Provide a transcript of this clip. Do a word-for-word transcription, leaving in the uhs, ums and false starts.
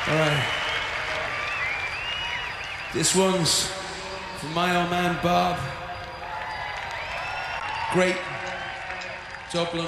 All right. This one's from my old man Bob. Great Dublin